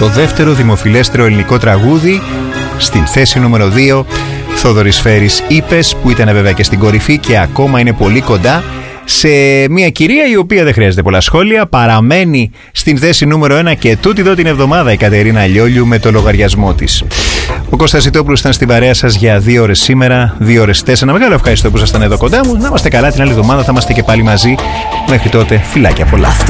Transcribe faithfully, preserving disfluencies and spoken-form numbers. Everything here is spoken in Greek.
το δεύτερο δημοφιλέστερο ελληνικό τραγούδι. Στην θέση νούμερο δύο, Θόδωρης Φέρης, Είπες, που ήταν βέβαια και στην κορυφή και ακόμα είναι πολύ κοντά σε μια κυρία η οποία δεν χρειάζεται πολλά σχόλια. Παραμένει στην θέση νούμερο ένα και τούτη εδώ την εβδομάδα η Κατερίνα Λιόλιου με το λογαριασμό της. Ο Κώστας Ζητόπουλος ήταν στην παρέα σας για δύο ώρες σήμερα, δύο ώρες τέσσερα. Ένα μεγάλο ευχαριστώ που ήσασταν εδώ κοντά μου. Να είμαστε καλά, την άλλη εβδομάδα θα είμαστε και πάλι μαζί. Μέχρι τότε, φιλάκια πολλά.